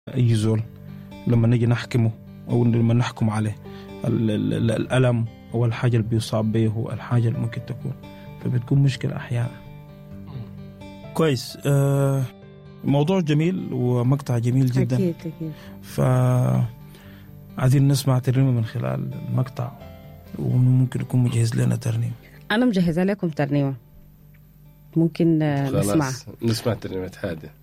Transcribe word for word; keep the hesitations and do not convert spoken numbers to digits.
أي زول لما نجي نحكمه أو لما نحكم عليه الألم أو الحاجة اللي بيصاب به هو الحاجة اللي ممكن تكون، فبتكون مشكلة أحيانا. كويس. آه موضوع جميل ومقطع جميل جدا. أكيد أكيد. فعايزين نسمع ترنيمة من خلال المقطع، وممكن يكون مجهز لنا ترنيمة. أنا مجهزة لكم ترنيمة، ممكن نسمع نسمع ترنيمة هادي.